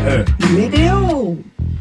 C-I-L-E. Météo!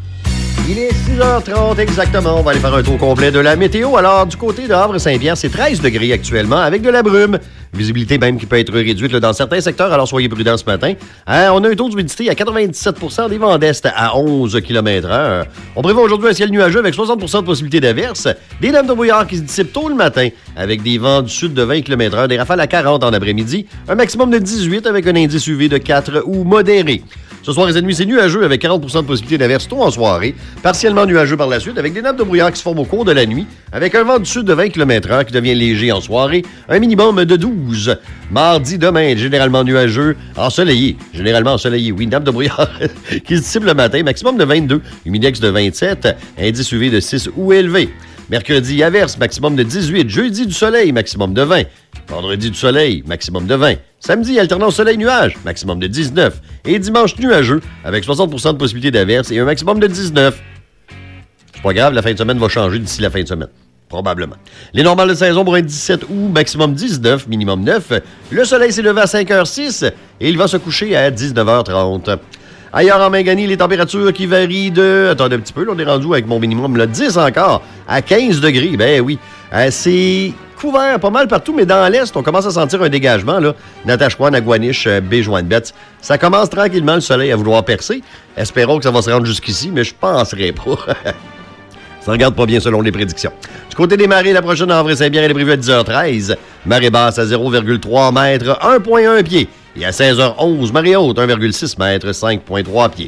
Il est 6h30 exactement. On va aller faire un tour complet de la météo. Alors, du côté de Havre-Saint-Pierre, c'est 13 degrés actuellement avec de la brume. Visibilité même qui peut être réduite là, dans certains secteurs, alors soyez prudents ce matin. On a un taux d'humidité à 97 % des vents d'est à 11 km/h. On prévoit aujourd'hui un ciel nuageux avec 60 % de possibilité d'averse. Des lames de brouillard qui se dissipent tôt le matin avec des vents du sud de 20 km/h, des rafales à 40 en après-midi. Un maximum de 18 avec un indice UV de 4 ou modéré. Ce soir et cette nuit, c'est nuageux avec 40 % de possibilité d'averse tôt en soirée. Partiellement nuageux par la suite avec des nappes de brouillard qui se forment au cours de la nuit avec un vent du sud de 20 km/h qui devient léger en soirée. Un minimum de 12. Mardi, demain, généralement nuageux, ensoleillé. Généralement ensoleillé, oui. Nappe de brouillard qui se dissipe le matin. Maximum de 22. Humidex de 27. Indice UV de 6 ou élevé. Mercredi, averse, maximum de 18. Jeudi, du soleil, maximum de 20. Vendredi, du soleil, maximum de 20. Samedi, alternance soleil-nuage, maximum de 19. Et dimanche, nuageux, avec 60 % de possibilité d'averse et un maximum de 19. C'est pas grave, la fin de semaine va changer d'ici la fin de semaine. Probablement. Les normales de saison pour être 17 août, maximum 19, minimum 9. Le soleil s'est levé à 5h06 et il va se coucher à 19h30. Ailleurs en Mingani, les températures qui varient de... Attendez un petit peu, là, on est rendu avec mon minimum, là, 10 encore, à 15 degrés. Ben oui, c'est couvert pas mal partout, mais dans l'Est, on commence à sentir un dégagement, là. Natashquan, Agouaniche, Béjoin-de-Betz. Ça commence tranquillement, le soleil, à vouloir percer. Espérons que ça va se rendre jusqu'ici, mais je penserai pas. Ça regarde pas bien selon les prédictions. Du côté des marées, la prochaine en Havre-Saint-Pierre, elle est prévue à 10h13. Marée basse à 0,3 mètres, 1,1 pied. Et à 16h11, marée haute, 1,6 mètres, 5,3 pieds.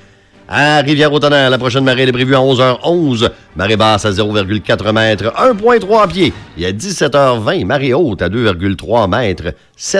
À Rivière-au-Tonnerre, la prochaine marée est prévue à 11h11. Marée basse à 0,4 mètres, 1,3 pieds. Et à 17h20, marée haute à 2,3 mètres,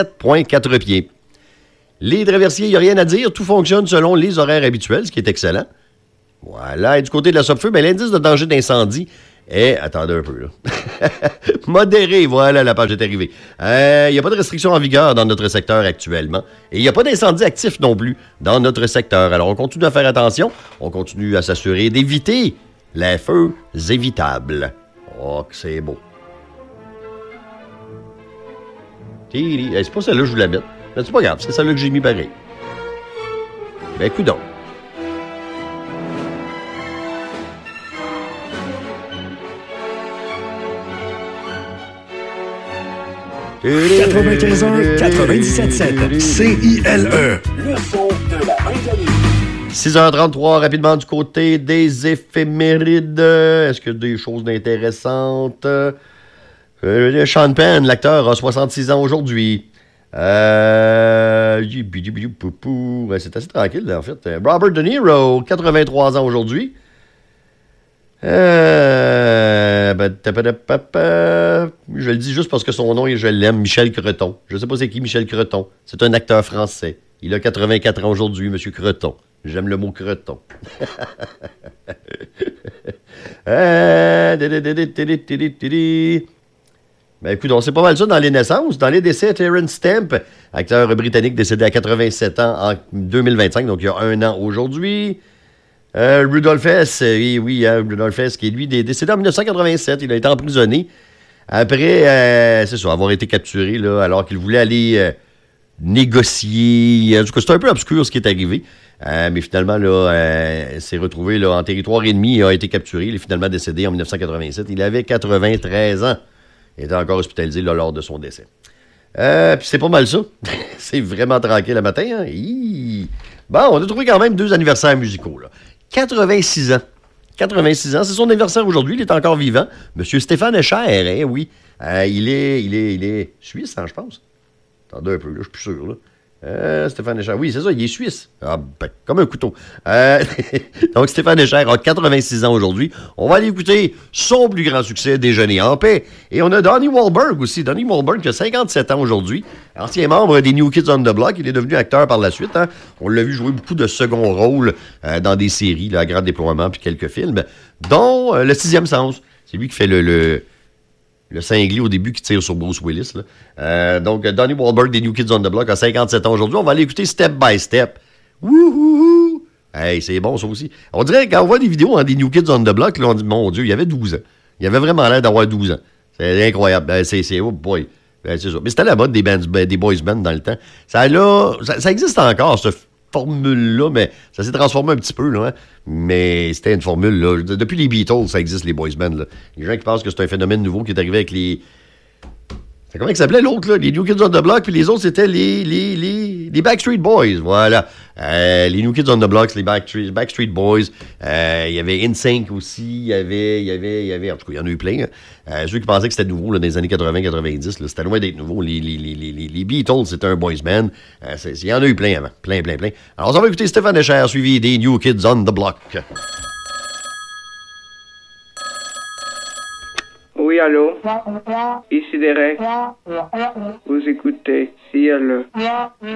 7,4 pieds. Les traversiers, il n'y a rien à dire. Tout fonctionne selon les horaires habituels, ce qui est excellent. Voilà. Et du côté de la Sopfeu, ben, l'indice de danger d'incendie est... Attendez un peu, là. Modéré, voilà, la page est arrivée. Il n'y a pas de restrictions en vigueur dans notre secteur actuellement. Et il n'y a pas d'incendie actif non plus dans notre secteur. Alors, on continue à faire attention. On continue à s'assurer d'éviter les feux évitables. Oh, que c'est beau. C'est pas celle-là que je voulais mettre. Mais c'est pas grave, c'est celle-là que j'ai mis pareil. Ben, coudonc. « 95.1, 97.7, C-I-L-E. Le son de la Mingani. 6h33, rapidement du côté des éphémérides. Est-ce qu'il y a des choses intéressantes? Sean Penn, l'acteur, a 66 ans aujourd'hui. C'est assez tranquille, là, en fait. Robert De Niro, 83 ans aujourd'hui. Je le dis juste parce que son nom, je l'aime, Michel Creton. Je ne sais pas c'est qui Michel Creton. C'est un acteur français. Il a 84 ans aujourd'hui, M. Creton. J'aime le mot Creton. Ben écoute, c'est pas mal ça dans les naissances. Dans les décès, Terence Stamp, acteur britannique décédé à 87 ans en 2025, donc il y a un an aujourd'hui. Rudolph Hess, Rudolph Hess, qui est lui décédé en 1987. Il a été emprisonné après, c'est ça, avoir été capturé là, alors qu'il voulait aller négocier. En tout cas, c'est un peu obscur ce qui est arrivé. Mais finalement, là, s'est retrouvé là, en territoire ennemi et a été capturé. Il est finalement décédé en 1987. Il avait 93 ans. Il était encore hospitalisé là, lors de son décès. Puis c'est pas mal ça. C'est vraiment tranquille le matin. Hein? Bon, on a trouvé quand même 2 anniversaires musicaux. Là. 86 ans. 86 ans, c'est son anniversaire aujourd'hui. Il est encore vivant. Monsieur Stéphane Echer, oui. Il est suisse, hein, je pense. Attendez un peu, là, je suis plus sûr. Là. Stéphane Echer, oui, c'est ça, il est suisse. Ah, ben, comme un couteau. Donc, Stéphane Echer a 86 ans aujourd'hui. On va aller écouter son plus grand succès, Déjeuner en paix. Et on a Donnie Wahlberg aussi. Donnie Wahlberg qui a 57 ans aujourd'hui. Ancien membre des New Kids on the Block. Il est devenu acteur par la suite. Hein. On l'a vu jouer beaucoup de second rôles dans des séries, là, à grand déploiement, puis quelques films, dont Le Sixième Sens. C'est lui qui fait le cinglé au début qui tire sur Bruce Willis. Là. Donc, Donnie Wahlberg des New Kids on the Block a 57 ans aujourd'hui. On va aller écouter Step by Step. Wouhouhou! Hey, c'est bon ça aussi. On dirait quand on voit des vidéos des New Kids on the Block, là, on dit, mon Dieu, il y avait 12 ans. Il avait vraiment l'air d'avoir 12 ans. C'est incroyable. C'est oh boy. C'est ça. Mais c'était la mode des boys bands dans le temps. Ça existe encore, formule-là, mais ça s'est transformé un petit peu, là. Hein? Mais c'était une formule, là. Depuis les Beatles, ça existe, les boys bands, là. Les gens qui pensent que c'est un phénomène nouveau qui est arrivé avec les... C'est comment ils s'appelaient l'autre, là? Les New Kids on the Block, puis les autres, c'était les Backstreet Boys, voilà. Les New Kids on the Block, les Backstreet Boys. Il y avait NSYNC aussi, il y avait... En tout cas, il y en a eu plein. Hein. Ceux qui pensaient que c'était nouveau, là, dans les années 80-90, c'était loin d'être nouveau. Les Beatles, c'était un boys band. Il y en a eu plein avant. Plein. Alors, on va écouter Stéphane Echer, suivi des New Kids on the Block. Oui, allô? Ici Derek. Vous écoutez CLE.